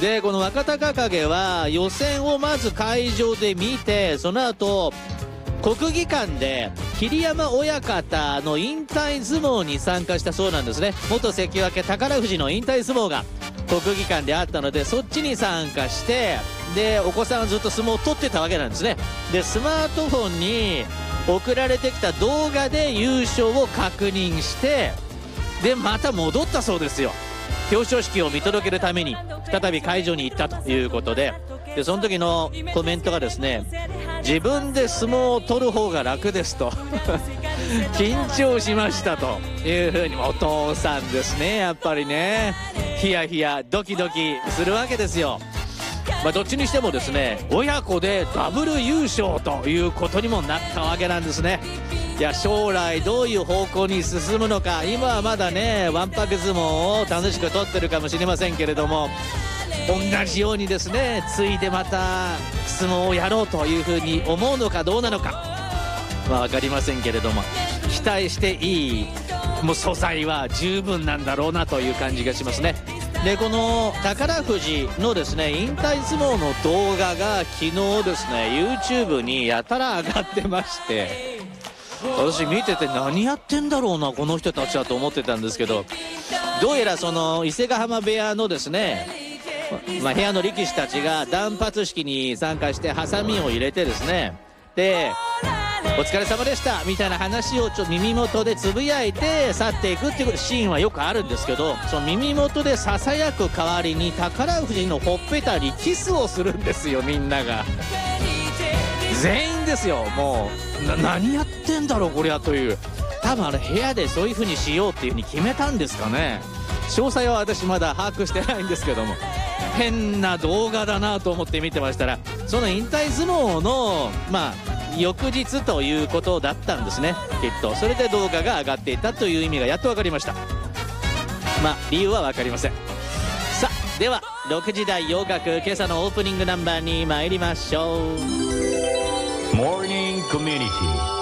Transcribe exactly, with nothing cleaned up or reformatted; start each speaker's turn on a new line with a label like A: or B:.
A: でこの若隆景は予選をまず会場で見て、その後国技館で桐山親方の引退相撲に参加したそうなんですね。元関脇宝富士の引退相撲が国技館であったので、そっちに参加して、でお子さんはずっと相撲を取ってたわけなんですね。でスマートフォンに送られてきた動画で優勝を確認して、でまた戻ったそうですよ。表彰式を見届けるために再び会場に行ったということで、でその時のコメントがですね、自分で相撲を取る方が楽ですと緊張しましたというふうに、お父さんですね、やっぱりね、ヒヤヒヤドキドキするわけですよ。まあ、どっちにしてもですね、親子でダブル優勝ということにもなったわけなんですね。いや将来どういう方向に進むのか、今はまだねわんぱく相撲を楽しく取ってるかもしれませんけれども、同じようにですねついでまた相撲をやろうというふうに思うのかどうなのか、まあ、分かりませんけれども、期待していいもう素材は十分なんだろうなという感じがしますね。でこの宝富士のですね引退相撲の動画が昨日ですね YouTube にやたら上がってまして、私見てて何やってんだろうなこの人たちはと思ってたんですけど、どうやらその伊勢ヶ濱部屋のですね、まあ、部屋の力士たちが断髪式に参加してハサミを入れてですね、でお疲れ様でしたみたいな話をちょっと耳元でつぶやいて去っていくっていうシーンはよくあるんですけど、その耳元でささやく代わりに宝富士のほっぺたにキスをするんですよ、みんなが全員ですよ。もうな何やってんだろうこりゃという、多分あの部屋でそういう風にしようっていう風に決めたんですかね。詳細は私まだ把握してないんですけども、変な動画だなと思って見てましたら、その引退相撲のまあ翌日ということだったんですね、きっと。それで動画が上がっていたという意味がやっと分かりました。まあ理由は分かりません。さあではろくじ台洋楽、今朝のオープニングナンバーに参りましょう。
B: モーニングコミュニティ